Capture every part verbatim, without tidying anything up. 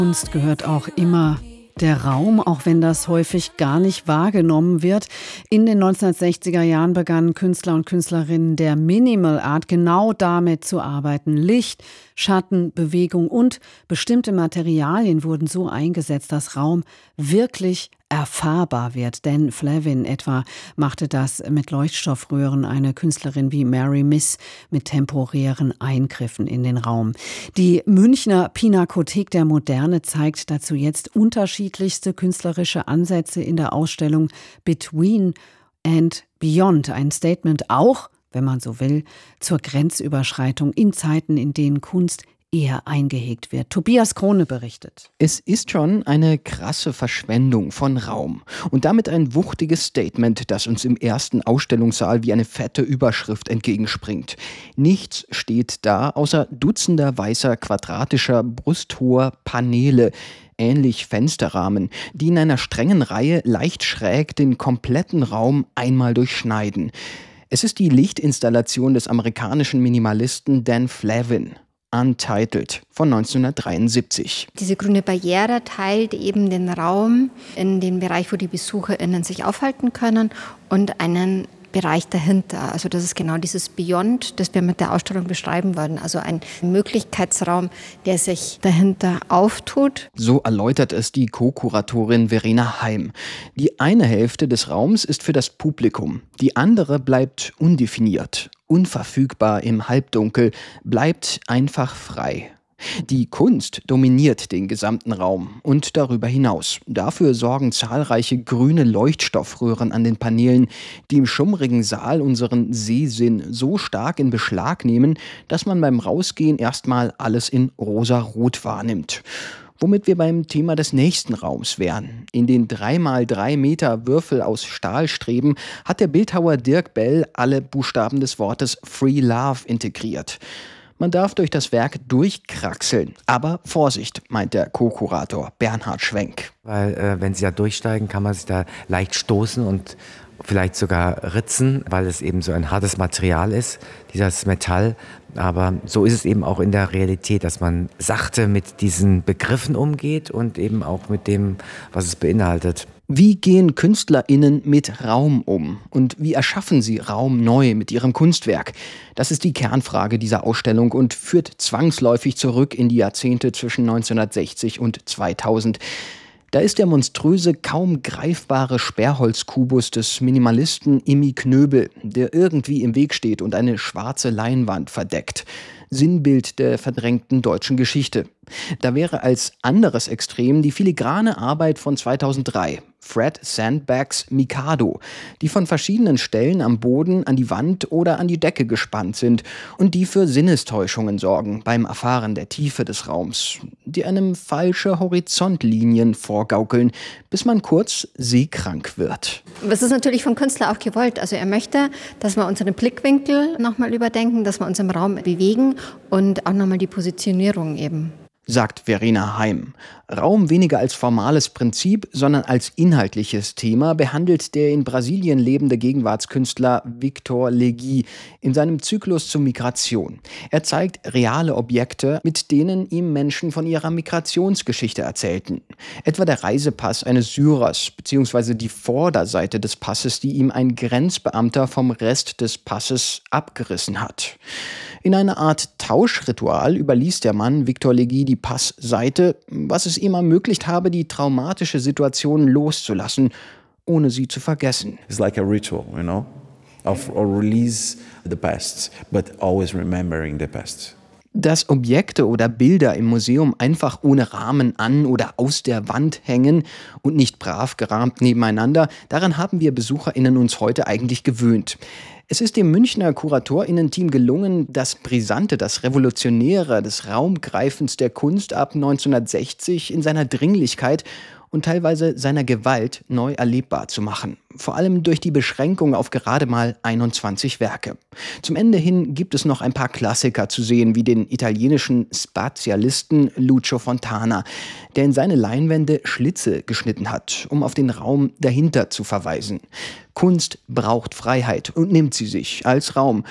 Kunst gehört auch immer der Raum, auch wenn das häufig gar nicht wahrgenommen wird. In den neunzehnhundertsechziger Jahren begannen Künstler und Künstlerinnen der Minimal Art genau damit zu arbeiten. Licht, Schatten, Bewegung und bestimmte Materialien wurden so eingesetzt, dass Raum wirklich erfahrbar wird. Dan Flavin etwa machte das mit Leuchtstoffröhren, eine Künstlerin wie Mary Miss mit temporären Eingriffen in den Raum. Die Münchner Pinakothek der Moderne zeigt dazu jetzt unterschiedlichste künstlerische Ansätze in der Ausstellung Between and Beyond. Ein Statement auch, wenn man so will, zur Grenzüberschreitung in Zeiten, in denen Kunst eher eingehegt wird. Tobias Krone berichtet. Es ist schon eine krasse Verschwendung von Raum und damit ein wuchtiges Statement, das uns im ersten Ausstellungssaal wie eine fette Überschrift entgegenspringt. Nichts steht da außer dutzender weißer, quadratischer, brusthoher Paneele, ähnlich Fensterrahmen, die in einer strengen Reihe leicht schräg den kompletten Raum einmal durchschneiden. Es ist die Lichtinstallation des amerikanischen Minimalisten Dan Flavin. Untitled von neunzehnhundertdreiundsiebzig. Diese grüne Barriere teilt eben den Raum in den Bereich, wo die BesucherInnen sich aufhalten können, und einen Bereich dahinter. Also das ist genau dieses Beyond, das wir mit der Ausstellung beschreiben wollen. Also ein Möglichkeitsraum, der sich dahinter auftut. So erläutert es die Co-Kuratorin Verena Heim. Die eine Hälfte des Raums ist für das Publikum, die andere bleibt undefiniert, unverfügbar im Halbdunkel, bleibt einfach frei. Die Kunst dominiert den gesamten Raum und darüber hinaus. Dafür sorgen zahlreiche grüne Leuchtstoffröhren an den Paneelen, die im schummrigen Saal unseren Sehsinn so stark in Beschlag nehmen, dass man beim Rausgehen erstmal alles in rosa-rot wahrnimmt. Womit wir beim Thema des nächsten Raums wären. In den drei mal drei Meter Würfel aus Stahlstreben hat der Bildhauer Dirk Bell alle Buchstaben des Wortes Free Love integriert. Man darf durch das Werk durchkraxeln. Aber Vorsicht, meint der Co-Kurator Bernhard Schwenk. Weil äh, wenn Sie da durchsteigen, kann man sich da leicht stoßen und vielleicht sogar ritzen, weil es eben so ein hartes Material ist, dieses Metall. Aber so ist es eben auch in der Realität, dass man sachte mit diesen Begriffen umgeht und eben auch mit dem, was es beinhaltet. Wie gehen KünstlerInnen mit Raum um? Und wie erschaffen sie Raum neu mit ihrem Kunstwerk? Das ist die Kernfrage dieser Ausstellung und führt zwangsläufig zurück in die Jahrzehnte zwischen neunzehnhundertsechzig und zweitausend. Da ist der monströse, kaum greifbare Sperrholzkubus des Minimalisten Immi Knöbel, der irgendwie im Weg steht und eine schwarze Leinwand verdeckt. Sinnbild der verdrängten deutschen Geschichte. Da wäre als anderes Extrem die filigrane Arbeit von zweitausenddrei, Fred Sandbacks Mikado, die von verschiedenen Stellen am Boden, an die Wand oder an die Decke gespannt sind und die für Sinnestäuschungen sorgen beim Erfahren der Tiefe des Raums, die einem falsche Horizontlinien vorgaukeln, bis man kurz seekrank wird. Das ist natürlich vom Künstler auch gewollt. Also er möchte, dass wir unseren Blickwinkel nochmal überdenken, dass wir uns im Raum bewegen und auch nochmal die Positionierung eben. Sagt Verena Heim. Raum weniger als formales Prinzip, sondern als inhaltliches Thema behandelt der in Brasilien lebende Gegenwartskünstler Victor Legui in seinem Zyklus zur Migration. Er zeigt reale Objekte, mit denen ihm Menschen von ihrer Migrationsgeschichte erzählten. Etwa der Reisepass eines Syrers, beziehungsweise die Vorderseite des Passes, die ihm ein Grenzbeamter vom Rest des Passes abgerissen hat. In einer Art Tauschritual überließ der Mann Victor Legui die Passseite, was es ihm ermöglicht habe, die traumatische Situation loszulassen, ohne sie zu vergessen. It's like a ritual, you know, of or release the past, but always remembering the past. Dass Objekte oder Bilder im Museum einfach ohne Rahmen an oder aus der Wand hängen und nicht brav gerahmt nebeneinander, daran haben wir BesucherInnen uns heute eigentlich gewöhnt. Es ist dem Münchner KuratorInnen-Team gelungen, das Brisante, das Revolutionäre des Raumgreifens der Kunst ab neunzehnhundertsechzig in seiner Dringlichkeit und teilweise seiner Gewalt neu erlebbar zu machen. Vor allem durch die Beschränkung auf gerade mal einundzwanzig Werke. Zum Ende hin gibt es noch ein paar Klassiker zu sehen, wie den italienischen Spazialisten Lucio Fontana, der in seine Leinwände Schlitze geschnitten hat, um auf den Raum dahinter zu verweisen. Kunst braucht Freiheit und nimmt sie sich als Raum.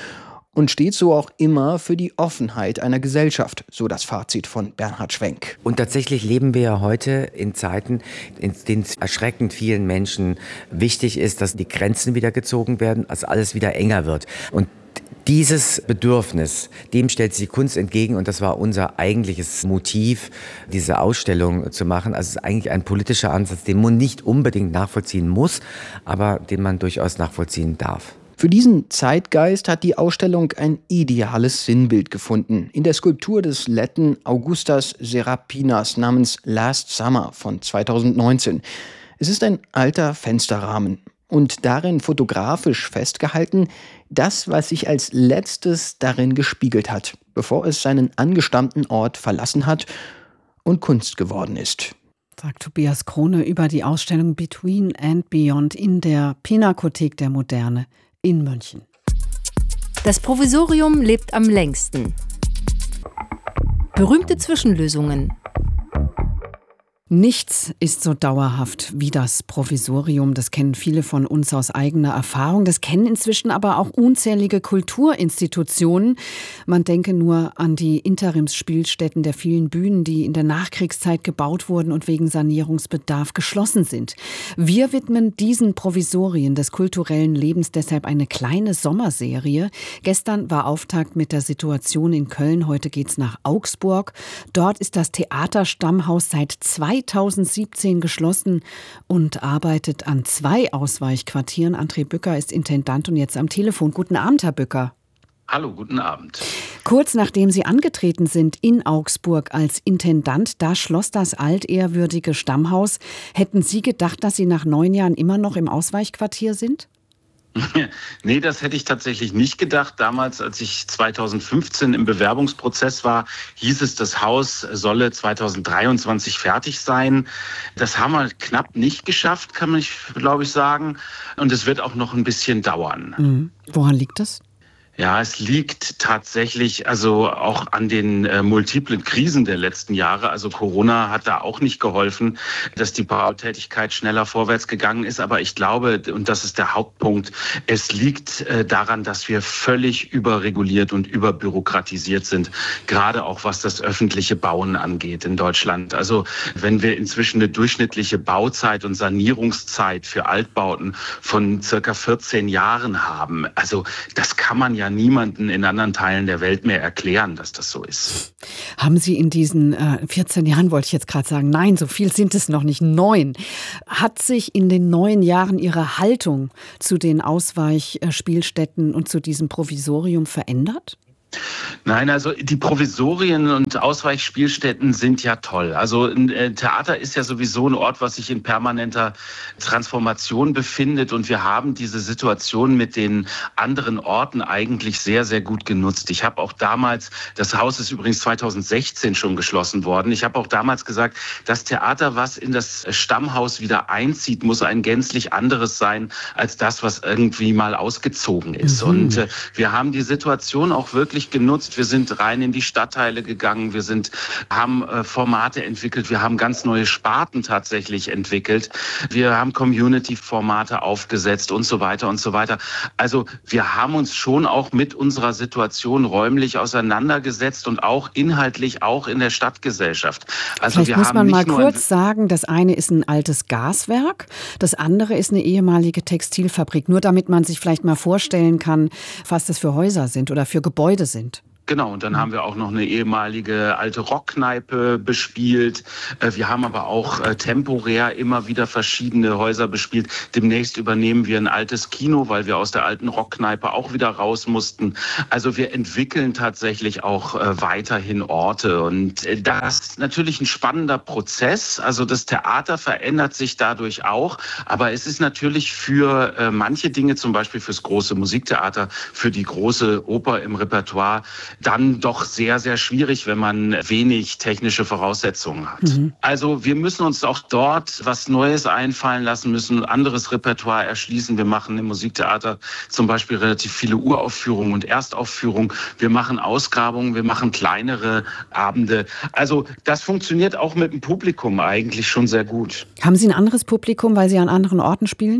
und steht so auch immer für die Offenheit einer Gesellschaft, so das Fazit von Bernhard Schwenk. Und tatsächlich leben wir ja heute in Zeiten, in denen es erschreckend vielen Menschen wichtig ist, dass die Grenzen wieder gezogen werden, also alles wieder enger wird. Und dieses Bedürfnis, dem stellt sich die Kunst entgegen und das war unser eigentliches Motiv, diese Ausstellung zu machen. Also es ist eigentlich ein politischer Ansatz, den man nicht unbedingt nachvollziehen muss, aber den man durchaus nachvollziehen darf. Für diesen Zeitgeist hat die Ausstellung ein ideales Sinnbild gefunden. In der Skulptur des Letten Augustas Serapinas namens Last Summer von zweitausendneunzehn. Es ist ein alter Fensterrahmen und darin fotografisch festgehalten, das, was sich als letztes darin gespiegelt hat, bevor es seinen angestammten Ort verlassen hat und Kunst geworden ist. Sagt Tobias Krone über die Ausstellung Between and Beyond in der Pinakothek der Moderne in München. Das Provisorium lebt am längsten. Berühmte Zwischenlösungen. Nichts ist so dauerhaft wie das Provisorium. Das kennen viele von uns aus eigener Erfahrung. Das kennen inzwischen aber auch unzählige Kulturinstitutionen. Man denke nur an die Interimsspielstätten der vielen Bühnen, die in der Nachkriegszeit gebaut wurden und wegen Sanierungsbedarf geschlossen sind. Wir widmen diesen Provisorien des kulturellen Lebens deshalb eine kleine Sommerserie. Gestern war Auftakt mit der Situation in Köln. Heute geht's nach Augsburg. Dort ist das Theaterstammhaus seit zweitausendsiebzehn geschlossen und arbeitet an zwei Ausweichquartieren. André Bücker ist Intendant und jetzt am Telefon. Guten Abend, Herr Bücker. Hallo, guten Abend. Kurz nachdem Sie angetreten sind in Augsburg als Intendant, da schloss das altehrwürdige Stammhaus. Hätten Sie gedacht, dass Sie nach neun Jahren immer noch im Ausweichquartier sind? Nee, das hätte ich tatsächlich nicht gedacht. Damals, als ich zweitausendfünfzehn im Bewerbungsprozess war, hieß es, das Haus solle zweitausenddreiundzwanzig fertig sein. Das haben wir knapp nicht geschafft, kann man, glaube ich, sagen. Und es wird auch noch ein bisschen dauern. Mhm. Woran liegt das? Ja, es liegt tatsächlich also auch an den äh, multiplen Krisen der letzten Jahre. Also Corona hat da auch nicht geholfen, dass die Bautätigkeit schneller vorwärts gegangen ist. Aber ich glaube, und das ist der Hauptpunkt, es liegt äh, daran, dass wir völlig überreguliert und überbürokratisiert sind, gerade auch was das öffentliche Bauen angeht in Deutschland. Also wenn wir inzwischen eine durchschnittliche Bauzeit und Sanierungszeit für Altbauten von circa vierzehn Jahren haben, also das kann man ja niemanden in anderen Teilen der Welt mehr erklären, dass das so ist. Haben Sie in diesen äh, vierzehn Jahren, wollte ich jetzt gerade sagen, nein, so viel sind es noch nicht, neun. Hat sich in den neun Jahren Ihre Haltung zu den Ausweichspielstätten und zu diesem Provisorium verändert? Nein, also die Provisorien und Ausweichspielstätten sind ja toll. Also ein Theater ist ja sowieso ein Ort, was sich in permanenter Transformation befindet. Und wir haben diese Situation mit den anderen Orten eigentlich sehr, sehr gut genutzt. Ich habe auch damals, das Haus ist übrigens zweitausendsechzehn schon geschlossen worden, ich habe auch damals gesagt, das Theater, was in das Stammhaus wieder einzieht, muss ein gänzlich anderes sein als das, was irgendwie mal ausgezogen ist. Mhm. Und äh, wir haben die Situation auch wirklich genutzt. Wir sind rein in die Stadtteile gegangen. Wir sind, haben äh, Formate entwickelt. Wir haben ganz neue Sparten tatsächlich entwickelt. Wir haben Community-Formate aufgesetzt und so weiter und so weiter. Also wir haben uns schon auch mit unserer Situation räumlich auseinandergesetzt und auch inhaltlich auch in der Stadtgesellschaft. Also Vielleicht wir muss haben man nicht mal nur kurz sagen, das eine ist ein altes Gaswerk, das andere ist eine ehemalige Textilfabrik. Nur damit man sich vielleicht mal vorstellen kann, was das für Häuser sind oder für Gebäude sind. Genau, und dann haben wir auch noch eine ehemalige alte Rockkneipe bespielt. Wir haben aber auch temporär immer wieder verschiedene Häuser bespielt. Demnächst übernehmen wir ein altes Kino, weil wir aus der alten Rockkneipe auch wieder raus mussten. Also wir entwickeln tatsächlich auch weiterhin Orte. Und das ist natürlich ein spannender Prozess. Also das Theater verändert sich dadurch auch. Aber es ist natürlich für manche Dinge, zum Beispiel fürs große Musiktheater, für die große Oper im Repertoire, dann doch sehr, sehr schwierig, wenn man wenig technische Voraussetzungen hat. Mhm. Also wir müssen uns auch dort was Neues einfallen lassen, müssen ein anderes Repertoire erschließen. Wir machen im Musiktheater zum Beispiel relativ viele Uraufführungen und Erstaufführungen. Wir machen Ausgrabungen, wir machen kleinere Abende. Also das funktioniert auch mit dem Publikum eigentlich schon sehr gut. Haben Sie ein anderes Publikum, weil Sie an anderen Orten spielen?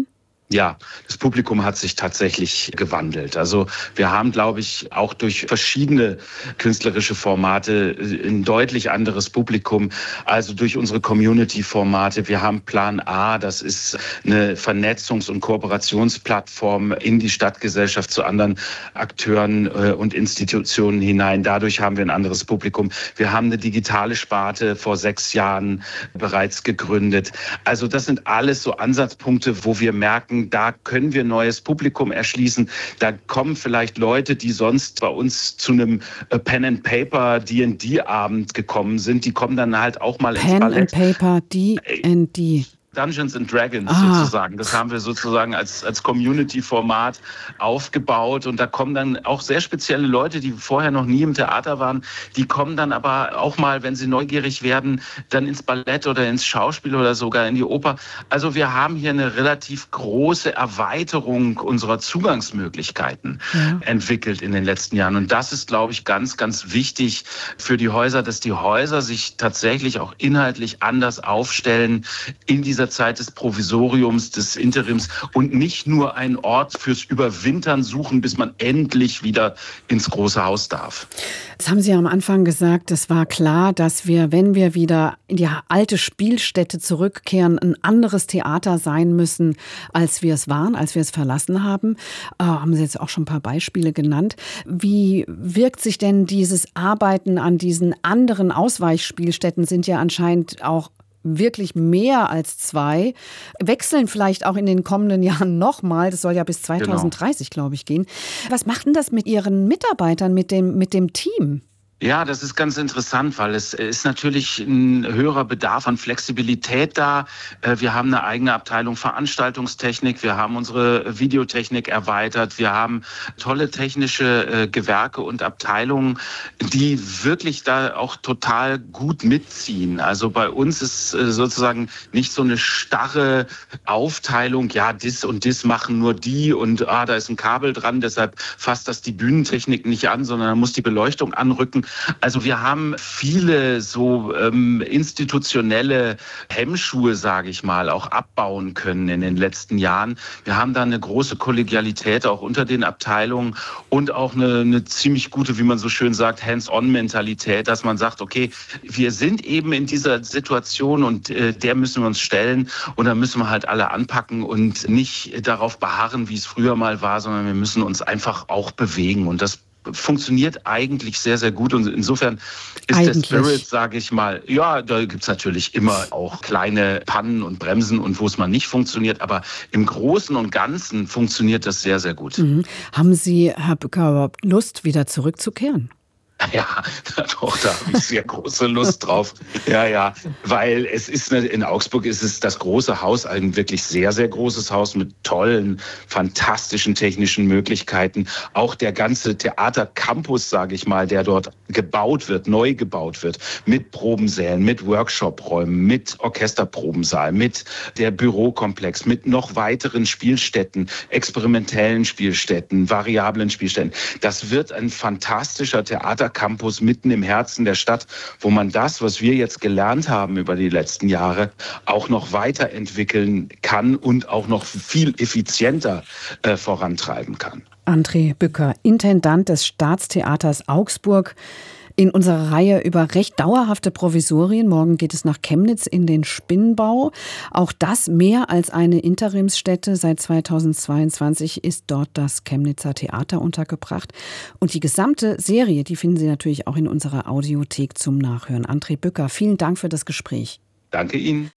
Ja, das Publikum hat sich tatsächlich gewandelt. Also wir haben, glaube ich, auch durch verschiedene künstlerische Formate ein deutlich anderes Publikum, also durch unsere Community-Formate. Wir haben Plan A, das ist eine Vernetzungs- und Kooperationsplattform in die Stadtgesellschaft zu anderen Akteuren und Institutionen hinein. Dadurch haben wir ein anderes Publikum. Wir haben eine digitale Sparte vor sechs Jahren bereits gegründet. Also das sind alles so Ansatzpunkte, wo wir merken, da können wir neues Publikum erschließen. Da kommen vielleicht Leute, die sonst bei uns zu einem Pen and Paper D and D Abend gekommen sind. Die kommen dann halt auch mal Pen ins Ballett. Pen and Paper D and D. Dungeons and Dragons ah. sozusagen. Das haben wir sozusagen als, als Community-Format aufgebaut. Und da kommen dann auch sehr spezielle Leute, die vorher noch nie im Theater waren. Die kommen dann aber auch mal, wenn sie neugierig werden, dann ins Ballett oder ins Schauspiel oder sogar in die Oper. Also wir haben hier eine relativ große Erweiterung unserer Zugangsmöglichkeiten ja. entwickelt in den letzten Jahren. Und das ist, glaube ich, ganz, ganz wichtig für die Häuser, dass die Häuser sich tatsächlich auch inhaltlich anders aufstellen in dieser Zeit des Provisoriums, des Interims und nicht nur einen Ort fürs Überwintern suchen, bis man endlich wieder ins große Haus darf. Das haben Sie am Anfang gesagt, es war klar, dass wir, wenn wir wieder in die alte Spielstätte zurückkehren, ein anderes Theater sein müssen, als wir es waren, als wir es verlassen haben. Äh, haben Sie jetzt auch schon ein paar Beispiele genannt. Wie wirkt sich denn dieses Arbeiten an diesen anderen Ausweichspielstätten, sind ja anscheinend auch wirklich mehr als zwei, wechseln vielleicht auch in den kommenden Jahren nochmal. Das soll ja bis zweitausenddreißig, genau. glaube ich, gehen. Was macht denn das mit Ihren Mitarbeitern, mit dem, mit dem Team? Ja, das ist ganz interessant, weil es ist natürlich ein höherer Bedarf an Flexibilität da. Wir haben eine eigene Abteilung Veranstaltungstechnik, wir haben unsere Videotechnik erweitert, wir haben tolle technische Gewerke und Abteilungen, die wirklich da auch total gut mitziehen. Also bei uns ist sozusagen nicht so eine starre Aufteilung, ja, das und das machen nur die und ah, da ist ein Kabel dran, deshalb fasst das die Bühnentechnik nicht an, sondern da muss die Beleuchtung anrücken. Also wir haben viele so ähm, institutionelle Hemmschuhe, sage ich mal, auch abbauen können in den letzten Jahren. Wir haben da eine große Kollegialität auch unter den Abteilungen und auch eine, eine ziemlich gute, wie man so schön sagt, Hands-on-Mentalität, dass man sagt, okay, wir sind eben in dieser Situation und äh, der müssen wir uns stellen und da müssen wir halt alle anpacken und nicht darauf beharren, wie es früher mal war, sondern wir müssen uns einfach auch bewegen und das funktioniert eigentlich sehr, sehr gut und insofern ist eigentlich der Spirit, sage ich mal, ja, da gibt's natürlich immer auch kleine Pannen und Bremsen und wo es mal nicht funktioniert, aber im Großen und Ganzen funktioniert das sehr, sehr gut. Mhm. Haben Sie, Herr Bücker, überhaupt Lust, wieder zurückzukehren? Ja, doch, da habe ich sehr große Lust drauf. Ja, ja, weil es ist, in Augsburg ist es das große Haus, ein wirklich sehr, sehr großes Haus mit tollen, fantastischen technischen Möglichkeiten. Auch der ganze Theatercampus, sage ich mal, der dort gebaut wird, neu gebaut wird, mit Probensälen, mit Workshopräumen, mit Orchesterprobensaal, mit der Bürokomplex, mit noch weiteren Spielstätten, experimentellen Spielstätten, variablen Spielstätten. Das wird ein fantastischer Theater Campus mitten im Herzen der Stadt, wo man das, was wir jetzt gelernt haben über die letzten Jahre, auch noch weiterentwickeln kann und auch noch viel effizienter äh, vorantreiben kann. André Bücker, Intendant des Staatstheaters Augsburg. In unserer Reihe über recht dauerhafte Provisorien. Morgen geht es nach Chemnitz in den Spinnbau. Auch das mehr als eine Interimsstätte. Seit zweitausendzweiundzwanzig ist dort das Chemnitzer Theater untergebracht. Und die gesamte Serie, die finden Sie natürlich auch in unserer Audiothek zum Nachhören. André Bücker, vielen Dank für das Gespräch. Danke Ihnen.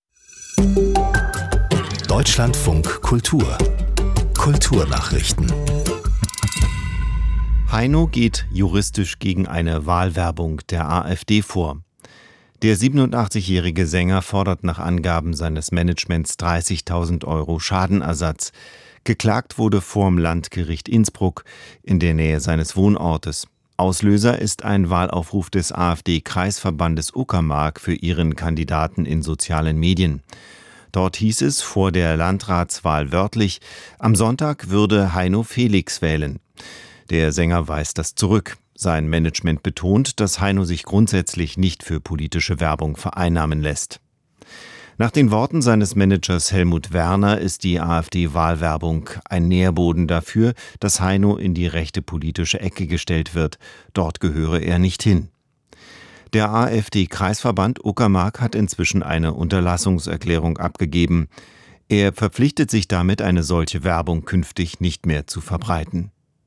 Deutschlandfunk Kultur. Kulturnachrichten. Heino geht juristisch gegen eine Wahlwerbung der AfD vor. Der siebenundachtzigjährige Sänger fordert nach Angaben seines Managements dreißigtausend Euro Schadenersatz. Geklagt wurde vorm Landgericht Innsbruck in der Nähe seines Wohnortes. Auslöser ist ein Wahlaufruf des AfD-Kreisverbandes Uckermark für ihren Kandidaten in sozialen Medien. Dort hieß es vor der Landratswahl wörtlich, am Sonntag würde Heino Felix wählen. Der Sänger weist das zurück. Sein Management betont, dass Heino sich grundsätzlich nicht für politische Werbung vereinnahmen lässt. Nach den Worten seines Managers Helmut Werner ist die AfD-Wahlwerbung ein Nährboden dafür, dass Heino in die rechte politische Ecke gestellt wird. Dort gehöre er nicht hin. Der AfD-Kreisverband Uckermark hat inzwischen eine Unterlassungserklärung abgegeben. Er verpflichtet sich damit, eine solche Werbung künftig nicht mehr zu verbreiten.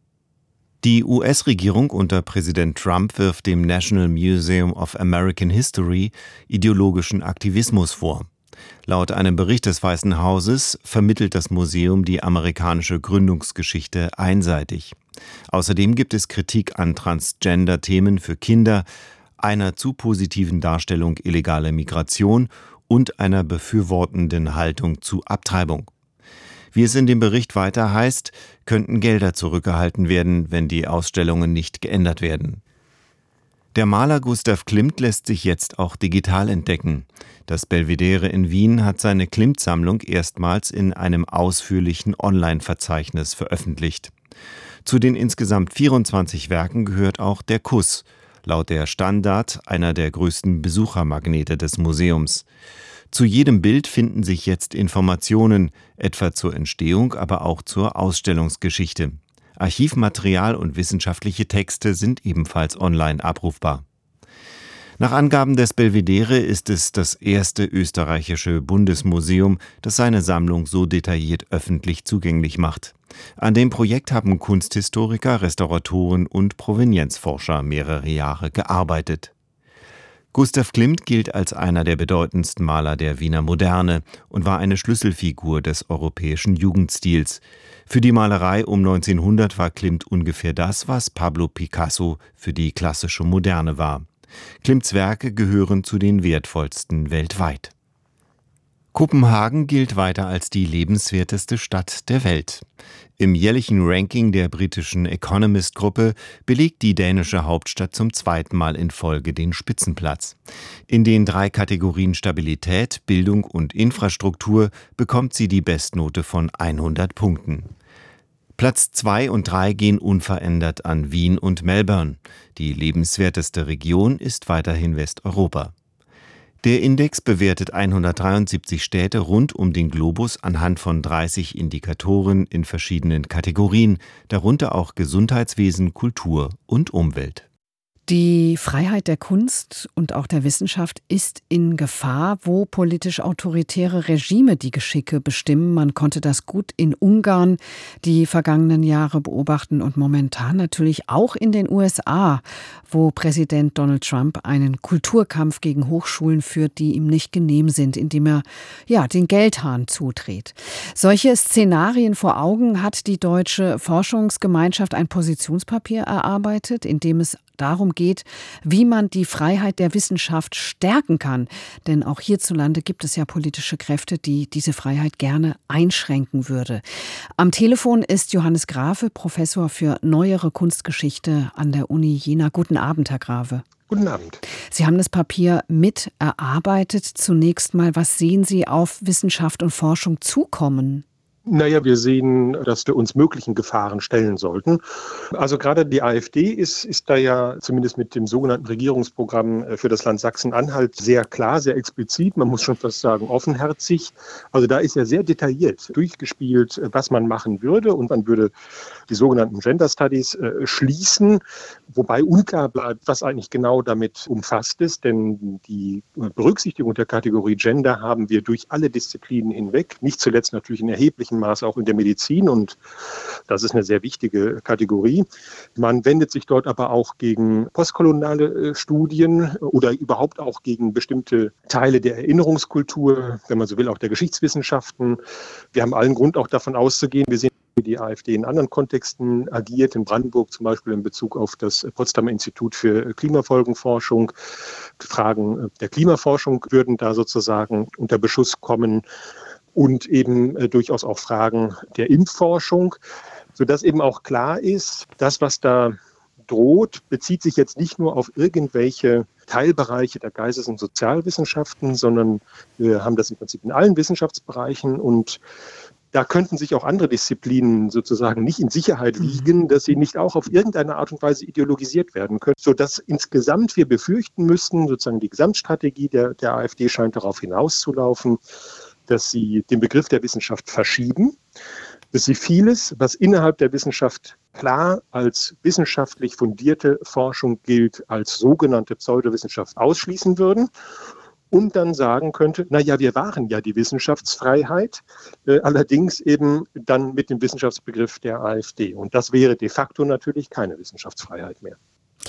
Die U S-Regierung unter Präsident Trump wirft dem National Museum of American History ideologischen Aktivismus vor. Laut einem Bericht des Weißen Hauses vermittelt das Museum die amerikanische Gründungsgeschichte einseitig. Außerdem gibt es Kritik an Transgender-Themen für Kinder, einer zu positiven Darstellung illegaler Migration und einer befürwortenden Haltung zu Abtreibung. Wie es in dem Bericht weiter heißt, könnten Gelder zurückgehalten werden, wenn die Ausstellungen nicht geändert werden. Der Maler Gustav Klimt lässt sich jetzt auch digital entdecken. Das Belvedere in Wien hat seine Klimt-Sammlung erstmals in einem ausführlichen Online-Verzeichnis veröffentlicht. Zu den insgesamt vierundzwanzig Werken gehört auch Der Kuss, laut der Standard einer der größten Besuchermagnete des Museums. Zu jedem Bild finden sich jetzt Informationen, etwa zur Entstehung, aber auch zur Ausstellungsgeschichte. Archivmaterial und wissenschaftliche Texte sind ebenfalls online abrufbar. Nach Angaben des Belvedere ist es das erste österreichische Bundesmuseum, das seine Sammlung so detailliert öffentlich zugänglich macht. An dem Projekt haben Kunsthistoriker, Restauratoren und Provenienzforscher mehrere Jahre gearbeitet. Gustav Klimt gilt als einer der bedeutendsten Maler der Wiener Moderne und war eine Schlüsselfigur des europäischen Jugendstils. Für die Malerei um neunzehnhundert war Klimt ungefähr das, was Pablo Picasso für die klassische Moderne war. Klimts Werke gehören zu den wertvollsten weltweit. Kopenhagen gilt weiter als die lebenswerteste Stadt der Welt. Im jährlichen Ranking der britischen Economist-Gruppe belegt die dänische Hauptstadt zum zweiten Mal in Folge den Spitzenplatz. In den drei Kategorien Stabilität, Bildung und Infrastruktur bekommt sie die Bestnote von hundert Punkten. Platz zwei und drei gehen unverändert an Wien und Melbourne. Die lebenswerteste Region ist weiterhin Westeuropa. Der Index bewertet hundertdreiundsiebzig Städte rund um den Globus anhand von dreißig Indikatoren in verschiedenen Kategorien, darunter auch Gesundheitswesen, Kultur und Umwelt. Die Freiheit der Kunst und auch der Wissenschaft ist in Gefahr, wo politisch autoritäre Regime die Geschicke bestimmen. Man konnte das gut in Ungarn die vergangenen Jahre beobachten und momentan natürlich auch in den U S A, wo Präsident Donald Trump einen Kulturkampf gegen Hochschulen führt, die ihm nicht genehm sind, indem er ja den Geldhahn zudreht. Solche Szenarien vor Augen hat die Deutsche Forschungsgemeinschaft ein Positionspapier erarbeitet, in dem es darum geht, wie man die Freiheit der Wissenschaft stärken kann. Denn auch hierzulande gibt es ja politische Kräfte, die diese Freiheit gerne einschränken würde. Am Telefon ist Johannes Grave, Professor für Neuere Kunstgeschichte an der Uni Jena. Guten Abend, Herr Grave. Guten Abend. Sie haben das Papier mit erarbeitet. Zunächst mal, was sehen Sie auf Wissenschaft und Forschung zukommen? Naja, wir sehen, dass wir uns möglichen Gefahren stellen sollten. Also gerade die AfD ist, ist da ja zumindest mit dem sogenannten Regierungsprogramm für das Land Sachsen-Anhalt sehr klar, sehr explizit, man muss schon fast sagen offenherzig. Also da ist ja sehr detailliert durchgespielt, was man machen würde, und man würde die sogenannten Gender Studies äh, schließen, wobei unklar bleibt, was eigentlich genau damit umfasst ist, denn die Berücksichtigung der Kategorie Gender haben wir durch alle Disziplinen hinweg, nicht zuletzt natürlich in erheblichem Maße auch in der Medizin, und das ist eine sehr wichtige Kategorie. Man wendet sich dort aber auch gegen postkoloniale Studien oder überhaupt auch gegen bestimmte Teile der Erinnerungskultur, wenn man so will, auch der Geschichtswissenschaften. Wir haben allen Grund auch davon auszugehen, wir sehen, wie die AfD in anderen Kontexten agiert, in Brandenburg zum Beispiel in Bezug auf das Potsdamer Institut für Klimafolgenforschung. Fragen der Klimaforschung würden da sozusagen unter Beschuss kommen. Und eben äh, durchaus auch Fragen der Impfforschung, sodass eben auch klar ist, das, was da droht, bezieht sich jetzt nicht nur auf irgendwelche Teilbereiche der Geistes- und Sozialwissenschaften, sondern wir haben das im Prinzip in allen Wissenschaftsbereichen, und Da könnten sich auch andere Disziplinen sozusagen nicht in Sicherheit wiegen, dass sie nicht auch auf irgendeine Art und Weise ideologisiert werden können, sodass insgesamt wir befürchten müssten, sozusagen die Gesamtstrategie der, der AfD scheint darauf hinauszulaufen, dass sie den Begriff der Wissenschaft verschieben, dass sie vieles, was innerhalb der Wissenschaft klar als wissenschaftlich fundierte Forschung gilt, als sogenannte Pseudowissenschaft ausschließen würden. Und dann sagen könnte, naja, wir wahren ja die Wissenschaftsfreiheit, äh, allerdings eben dann mit dem Wissenschaftsbegriff der AfD. Und das wäre de facto natürlich keine Wissenschaftsfreiheit mehr.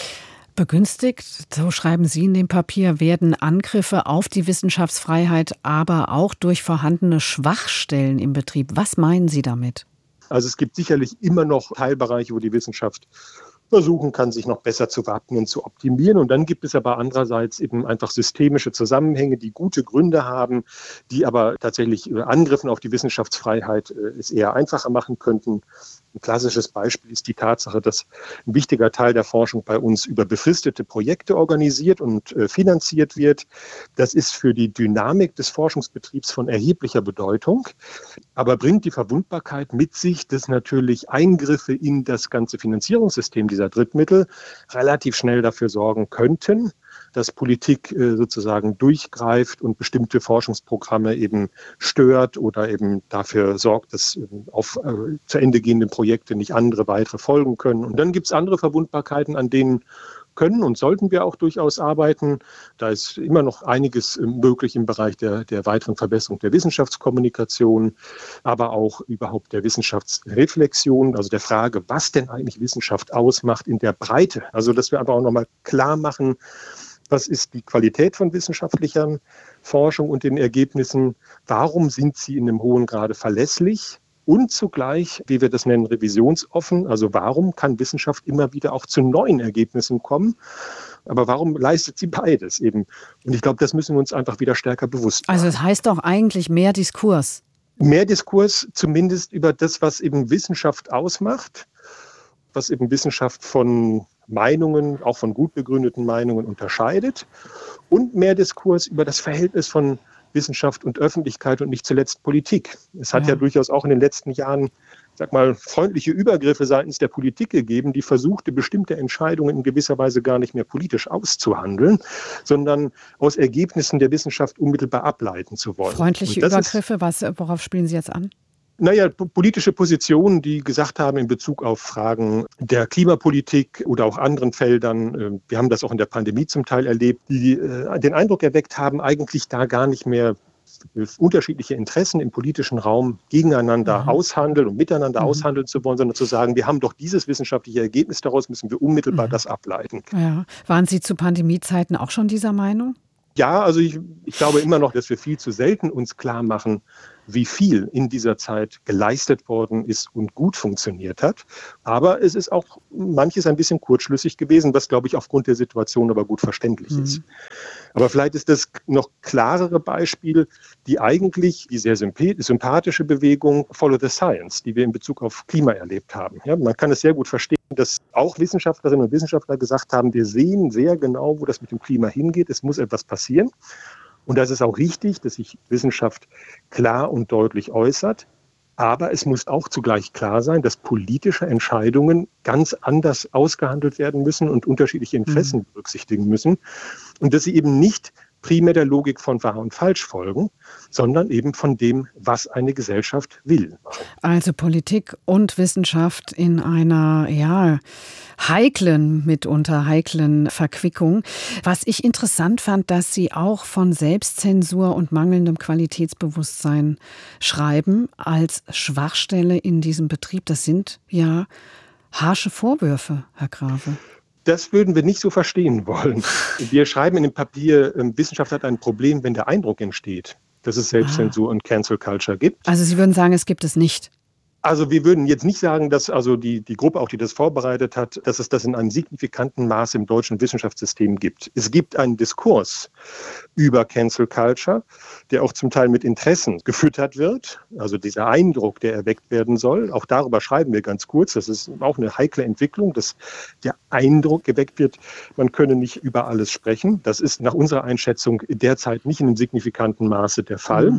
Begünstigt, so schreiben Sie in dem Papier, werden Angriffe auf die Wissenschaftsfreiheit aber auch durch vorhandene Schwachstellen im Betrieb. Was meinen Sie damit? Also es gibt sicherlich immer noch Teilbereiche, wo die Wissenschaft versuchen kann, sich noch besser zu wappnen, zu optimieren. Und dann gibt es aber andererseits eben einfach systemische Zusammenhänge, die gute Gründe haben, die aber tatsächlich Angriffen auf die Wissenschaftsfreiheit es eher einfacher machen könnten. Ein klassisches Beispiel ist die Tatsache, dass ein wichtiger Teil der Forschung bei uns über befristete Projekte organisiert und äh, finanziert wird. Das ist für die Dynamik des Forschungsbetriebs von erheblicher Bedeutung, aber bringt die Verwundbarkeit mit sich, dass natürlich Eingriffe in das ganze Finanzierungssystem dieser Drittmittel relativ schnell dafür sorgen könnten, dass Politik äh, sozusagen durchgreift und bestimmte Forschungsprogramme eben stört oder eben dafür sorgt, dass äh, auf äh, zu Ende gehende Projekte nicht andere weitere folgen können. Und dann gibt es andere Verwundbarkeiten, an denen können und sollten wir auch durchaus arbeiten. Da ist immer noch einiges möglich im Bereich der, der weiteren Verbesserung der Wissenschaftskommunikation, aber auch überhaupt der Wissenschaftsreflexion, also der Frage, was denn eigentlich Wissenschaft ausmacht in der Breite. Also dass wir einfach auch nochmal klar machen, was ist die Qualität von wissenschaftlicher Forschung und den Ergebnissen? Warum sind sie in einem hohen Grade verlässlich? Und zugleich, wie wir das nennen, revisionsoffen. Also warum kann Wissenschaft immer wieder auch zu neuen Ergebnissen kommen? Aber warum leistet sie beides eben? Und ich glaube, das müssen wir uns einfach wieder stärker bewusst machen. Also es heißt doch eigentlich mehr Diskurs. Mehr Diskurs zumindest über das, was eben Wissenschaft ausmacht, was eben Wissenschaft von Meinungen, auch von gut begründeten Meinungen unterscheidet. Und mehr Diskurs über das Verhältnis von Wissenschaft und Öffentlichkeit und nicht zuletzt Politik. Es hat ja, ja durchaus auch in den letzten Jahren, sag mal, freundliche Übergriffe seitens der Politik gegeben, die versuchte, bestimmte Entscheidungen in gewisser Weise gar nicht mehr politisch auszuhandeln, sondern aus Ergebnissen der Wissenschaft unmittelbar ableiten zu wollen. Freundliche Übergriffe, was, worauf spielen Sie jetzt an? Naja, politische Positionen, die gesagt haben in Bezug auf Fragen der Klimapolitik oder auch anderen Feldern, wir haben das auch in der Pandemie zum Teil erlebt, die den Eindruck erweckt haben, eigentlich da gar nicht mehr unterschiedliche Interessen im politischen Raum gegeneinander mhm. aushandeln und miteinander mhm. aushandeln zu wollen, sondern zu sagen, wir haben doch dieses wissenschaftliche Ergebnis, daraus müssen wir unmittelbar mhm. das ableiten. Ja. Waren Sie zu Pandemiezeiten auch schon dieser Meinung? Ja, also ich, ich glaube immer noch, dass wir viel zu selten uns klar machen, wie viel in dieser Zeit geleistet worden ist und gut funktioniert hat. Aber es ist auch manches ein bisschen kurzschlüssig gewesen, was, glaube ich, aufgrund der Situation aber gut verständlich mhm. ist. Aber vielleicht ist das noch klarere Beispiel, die eigentlich die sehr sympathische Bewegung Follow the Science, die wir in Bezug auf Klima erlebt haben. Ja, man kann es sehr gut verstehen, dass auch Wissenschaftlerinnen und Wissenschaftler gesagt haben, wir sehen sehr genau, wo das mit dem Klima hingeht. Es muss etwas passieren. Und das ist auch richtig, dass sich Wissenschaft klar und deutlich äußert. Aber es muss auch zugleich klar sein, dass politische Entscheidungen ganz anders ausgehandelt werden müssen und unterschiedliche Interessen mhm. berücksichtigen müssen. Und dass sie eben nicht primär der Logik von wahr und falsch folgen, sondern eben von dem, was eine Gesellschaft will. Also Politik und Wissenschaft in einer, ja, heiklen, mitunter heiklen Verquickung. Was ich interessant fand, dass Sie auch von Selbstzensur und mangelndem Qualitätsbewusstsein schreiben als Schwachstelle in diesem Betrieb. Das sind ja harsche Vorwürfe, Herr Grave. Das würden wir nicht so verstehen wollen. Wir schreiben in dem Papier, Wissenschaft hat ein Problem, wenn der Eindruck entsteht, dass es Selbstzensur ah. und Cancel Culture gibt. Also Sie würden sagen, es gibt es nicht? Also wir würden jetzt nicht sagen, dass also die, die Gruppe, auch die das vorbereitet hat, dass es das in einem signifikanten Maß im deutschen Wissenschaftssystem gibt. Es gibt einen Diskurs über Cancel Culture, der auch zum Teil mit Interessen gefüttert wird. Also dieser Eindruck, der erweckt werden soll. Auch darüber schreiben wir ganz kurz. Das ist auch eine heikle Entwicklung, dass der Eindruck geweckt wird, man könne nicht über alles sprechen. Das ist nach unserer Einschätzung derzeit nicht in einem signifikanten Maße der Fall. Mhm.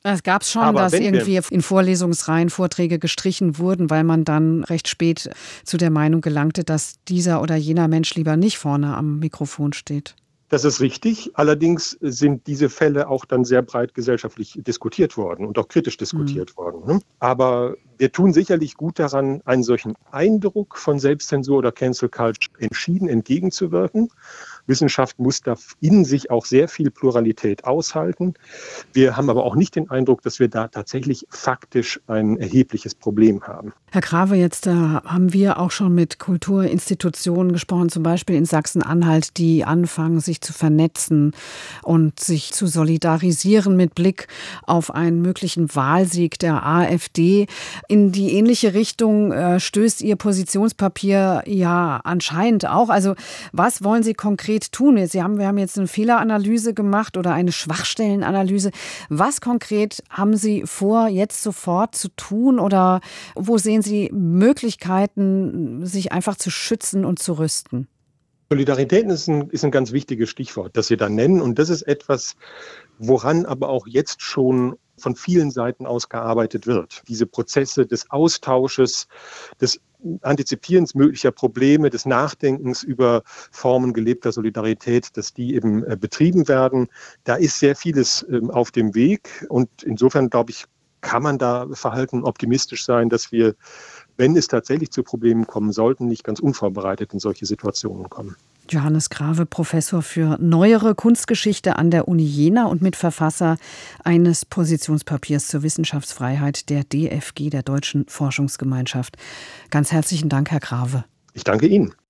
Es gab es schon, Aber dass irgendwie wir in Vorlesungsreihen Vorträge gestrichen wurden, weil man dann recht spät zu der Meinung gelangte, dass dieser oder jener Mensch lieber nicht vorne am Mikrofon steht. Das ist richtig. Allerdings sind diese Fälle auch dann sehr breit gesellschaftlich diskutiert worden und auch kritisch diskutiert mhm. worden. Aber wir tun sicherlich gut daran, einen solchen Eindruck von Selbstzensur oder Cancel Culture entschieden entgegenzuwirken. Wissenschaft muss da in sich auch sehr viel Pluralität aushalten. Wir haben aber auch nicht den Eindruck, dass wir da tatsächlich faktisch ein erhebliches Problem haben. Herr Grave, jetzt äh, haben wir auch schon mit Kulturinstitutionen gesprochen, zum Beispiel in Sachsen-Anhalt, die anfangen, sich zu vernetzen und sich zu solidarisieren mit Blick auf einen möglichen Wahlsieg der AfD. In die ähnliche Richtung äh, stößt Ihr Positionspapier ja anscheinend auch. Also was wollen Sie konkret tun? Sie haben, wir haben jetzt eine Fehleranalyse gemacht oder eine Schwachstellenanalyse. Was konkret haben Sie vor, jetzt sofort zu tun oder wo sehen Sie Möglichkeiten, sich einfach zu schützen und zu rüsten? Solidarität ist ein, ist ein ganz wichtiges Stichwort, das Sie da nennen. Und das ist etwas, woran aber auch jetzt schon von vielen Seiten aus gearbeitet wird. Diese Prozesse des Austausches, des Antizipierens möglicher Probleme, des Nachdenkens über Formen gelebter Solidarität, dass die eben äh, betrieben werden. Da ist sehr vieles ähm, auf dem Weg und insofern, glaube ich, kann man da verhalten optimistisch sein, dass wir, wenn es tatsächlich zu Problemen kommen sollten, nicht ganz unvorbereitet in solche Situationen kommen. Johannes Grave, Professor für Neuere Kunstgeschichte an der Uni Jena und Mitverfasser eines Positionspapiers zur Wissenschaftsfreiheit der D F G, der Deutschen Forschungsgemeinschaft. Ganz herzlichen Dank, Herr Grave. Ich danke Ihnen.